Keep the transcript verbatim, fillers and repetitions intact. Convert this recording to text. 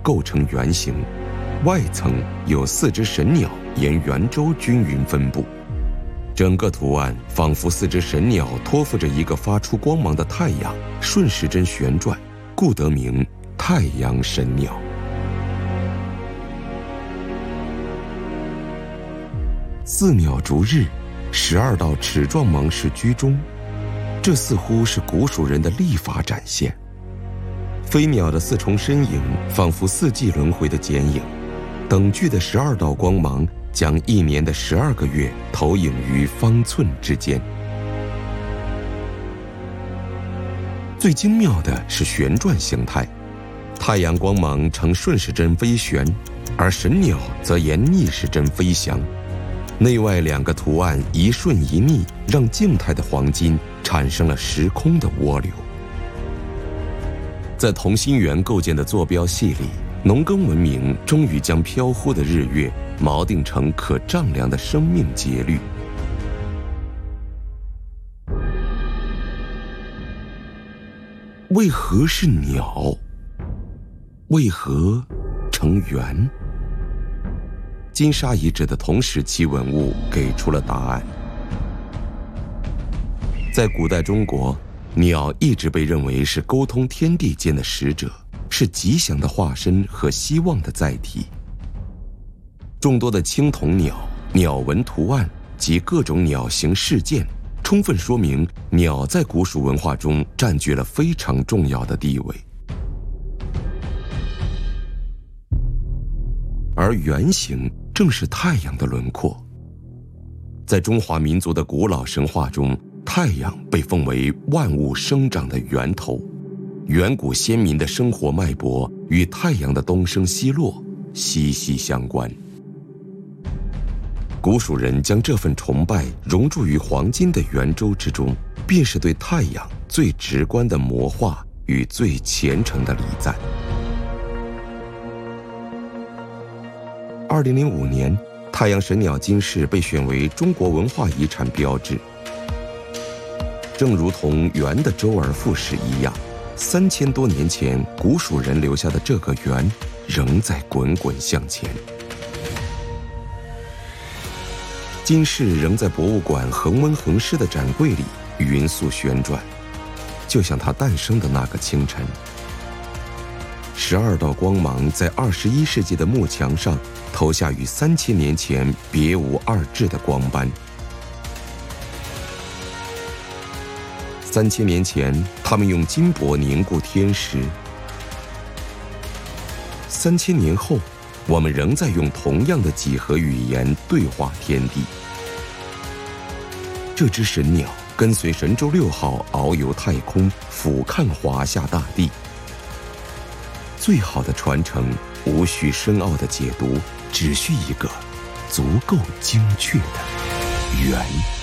构成圆形，外层有四只神鸟沿圆周均匀分布。整个图案仿佛四只神鸟托付着一个发出光芒的太阳，顺时针旋转，故得名太阳神鸟。四鸟逐日，十二道齿状芒石居中，这似乎是古蜀人的历法展现。飞鸟的四重身影仿佛四季轮回的剪影，等距的十二道光芒将一年的十二个月投影于方寸之间。最精妙的是旋转形态，太阳光芒呈顺时针微旋，而神鸟则沿逆时针飞翔。内外两个图案一顺一逆，让静态的黄金产生了时空的涡流。在同心圆构建的坐标系里，农耕文明终于将飘忽的日月锚定成可丈量的生命节律。为何是鸟？为何成圆？金沙遗址的同时期文物给出了答案。在古代中国，鸟一直被认为是沟通天地间的使者，是吉祥的化身和希望的载体。众多的青铜鸟、鸟纹图案及各种鸟形事件，充分说明鸟在古蜀文化中占据了非常重要的地位。而圆形正是太阳的轮廓。在中华民族的古老神话中，太阳被奉为万物生长的源头，远古先民的生活脉搏与太阳的东升西落息息相关。古蜀人将这份崇拜融入于黄金的圆周之中，便是对太阳最直观的魔化与最虔诚的礼赞。二零零五年，太阳神鸟金饰被选为中国文化遗产标志。正如同圆的周而复始一样，三千多年前古蜀人留下的这个圆，仍在滚滚向前。金饰仍在博物馆恒温恒湿的展柜里匀速旋转，就像它诞生的那个清晨。十二道光芒在二十一世纪的幕墙上投下与三千年前别无二致的光斑。三千年前，他们用金箔凝固天时；三千年后，我们仍在用同样的几何语言对话天地。这只神鸟跟随神舟六号遨游太空，俯瞰华夏大地。最好的传承，无需深奥的解读，只需一个足够精确的圆。